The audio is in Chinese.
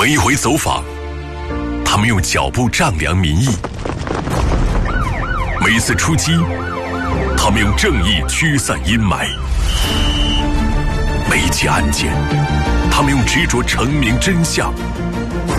每一回走访，他们用脚步丈量民意；每一次出击，他们用正义驱散阴霾；每一起案件，他们用执着澄明真相。